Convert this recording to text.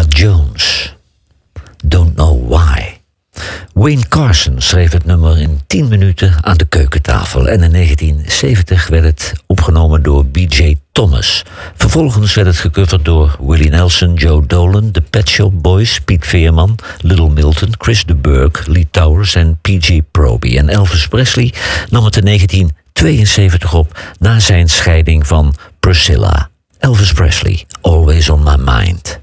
Ella Jones. Don't Know Why. Wayne Carson schreef het nummer in 10 minuten aan de keukentafel. En in 1970 werd het opgenomen door B.J. Thomas. Vervolgens werd het gecoverd door Willie Nelson, Joe Dolan, The Pet Shop Boys, Piet Veerman, Little Milton, Chris de Burgh, Lee Towers en P.G. Proby. En Elvis Presley nam het in 1972 op na zijn scheiding van Priscilla. Elvis Presley, Always on My Mind.